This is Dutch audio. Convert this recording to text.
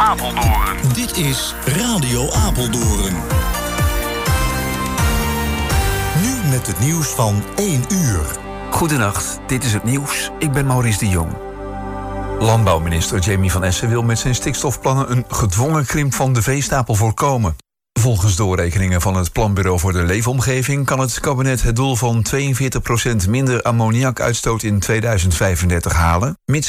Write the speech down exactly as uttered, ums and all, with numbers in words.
Apeldoorn. Dit is Radio Apeldoorn. Nu met het nieuws van één uur. Goedenacht, dit is het nieuws. Ik ben Maurice de Jong. Landbouwminister Jamie van Essen wil met zijn stikstofplannen een gedwongen krimp van de veestapel voorkomen. Volgens doorrekeningen van het Planbureau voor de Leefomgeving kan het kabinet het doel van tweeënveertig procent minder ammoniakuitstoot in tweeduizend vijfendertig halen, mits